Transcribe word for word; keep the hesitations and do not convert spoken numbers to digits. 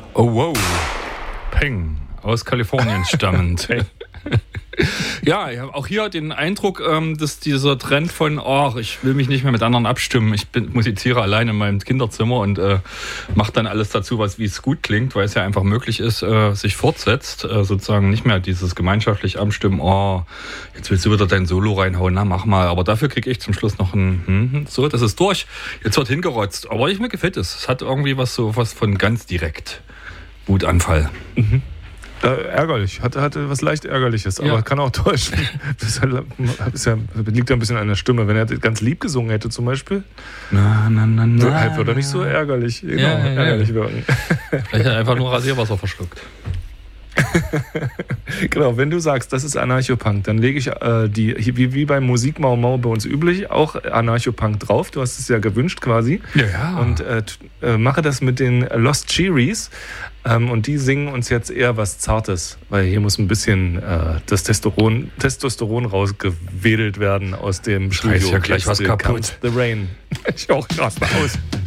Oh wow, Peng, aus Kalifornien stammend. Ja, ich habe auch hier den Eindruck, dass dieser Trend von, oh, ich will mich nicht mehr mit anderen abstimmen, ich bin, musiziere allein in meinem Kinderzimmer und äh, mache dann alles dazu, was wie es gut klingt, weil es ja einfach möglich ist, äh, sich fortsetzt, äh, sozusagen nicht mehr dieses gemeinschaftlich abstimmen, oh, jetzt willst du wieder dein Solo reinhauen, na mach mal, aber dafür kriege ich zum Schluss noch ein, hm, so, das ist durch, jetzt wird hingerotzt, aber ich, mir gefällt es, es hat irgendwie was so was von ganz direkt, Wutanfall. Mhm. Äh, ärgerlich, hatte, hatte was leicht Ärgerliches, aber ja. Kann auch täuschen. Das ist ja, liegt ja ein bisschen an der Stimme. Wenn er ganz lieb gesungen hätte zum Beispiel, na, na, na, na, würde er nicht so ärgerlich, genau, ja, ja, ärgerlich ja. wirken. Vielleicht hat er einfach nur Rasierwasser verschluckt. Genau, wenn du sagst, das ist Anarchopunk, dann lege ich äh, die, wie, wie beim Musik Mau Mau bei uns üblich, auch Anarchopunk drauf. Du hast es ja gewünscht quasi. Ja, ja. Und äh, äh, mache das mit den Lost Cherries. Ähm, und die singen uns jetzt eher was Zartes, weil hier muss ein bisschen äh, das Testosteron, Testosteron rausgewedelt werden aus dem Studio. Scheiß ja gleich was kaputt. The Rain. Ich auch raste aus.